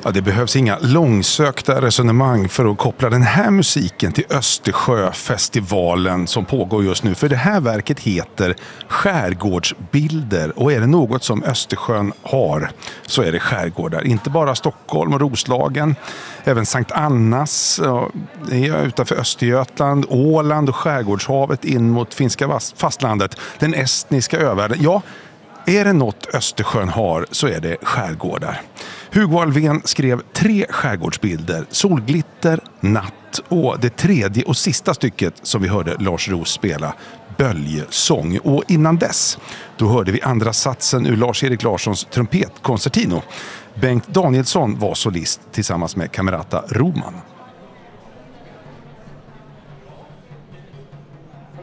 Ja, det behövs inga långsökta resonemang för att koppla den här musiken till Östersjöfestivalen som pågår just nu. För det här verket heter Skärgårdsbilder, och är det något som Östersjön har så är det skärgårdar. Inte bara Stockholm och Roslagen, även Sankt Annas, utanför Östergötland, Åland och Skärgårdshavet in mot finska fastlandet, den estniska övärlden. Ja, är det något Östersjön har så är det skärgårdar. Hugo Alfvén skrev 3 skärgårdsbilder, Solglitter, Natt och det tredje och sista stycket som vi hörde Lars Roos spela, Böljesång. Och innan dess, då hörde vi andra satsen ur Lars-Erik Larssons trumpetkoncertino. Bengt Danielsson var solist tillsammans med Camerata Roman.